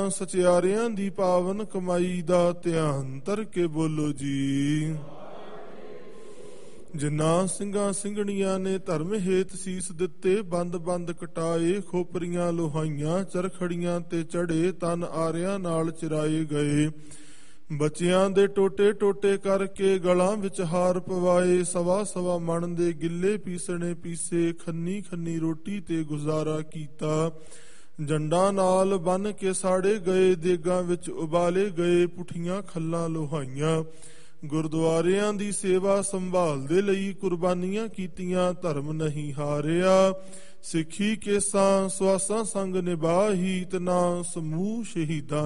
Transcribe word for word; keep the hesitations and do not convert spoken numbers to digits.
ਸਿੱਖਾਂ ਸਚਿਆਰਿਆਂ ਦੀ ਪਾਵਨ ਕਮਾਈ ਦਾ ਧਿਆਨ ਧਰ ਕੇ ਬੋਲੋ ਜੀ। ਜਿਨ੍ਹਾਂ ਸਿੰਘਾਂ ਸਿੰਘਣੀਆਂ ਨੇ ਧਰਮ ਹੇਤ ਸੀਸ ਦਿੱਤੇ, ਬੰਦ ਬੰਦ ਕਟਾਏ, ਖੋਪਰੀਆਂ ਲੋਹਾਈਆਂ, ਚਰਖੜੀਆਂ ਤੇ ਚੜੇ, ਤਨ ਆਰਿਆਂ ਨਾਲ ਚਿਰਾਏ ਗਏ, ਬੱਚਿਆਂ ਦੇ ਟੋਟੇ ਟੋਟੇ ਕਰਕੇ ਗਲਾਂ ਵਿੱਚ ਹਾਰ ਪਵਾਏ, ਸਵਾ ਸਵਾ ਮਣ ਦੇ ਗਿੱਲੇ ਪੀਸਣੇ ਪੀਸੇ, ਖੰਨੀ ਖੰਨੀ ਰੋਟੀ ਤੇ ਗੁਜ਼ਾਰਾ ਕੀਤਾ, ਜੰਡਾਂ ਨਾਲ ਬੰਨ ਕੇ ਸਾੜੇ ਗਏ, ਦੇਗਾਂ ਵਿੱਚ ਉਬਾਲੇ ਗਏ, ਪੁੱਠੀਆਂ ਖੱਲਾਂ ਲੋਹਾਈਆਂ, ਗੁਰਦੁਆਰਿਆਂ ਦੀ ਸੇਵਾ ਸੰਭਾਲ ਦੇ ਲਈ ਕੁਰਬਾਨੀਆਂ ਕੀਤੀਆਂ, ਧਰਮ ਨਹੀਂ ਹਾਰਿਆ, ਸਿੱਖੀ ਕੇਸਾਂ ਸਵਾਸਾਂ ਸੰਗ ਨਿਭਾਹੀ, ਤਨਾ ਸਮੂਹ ਸ਼ਹੀਦਾਂ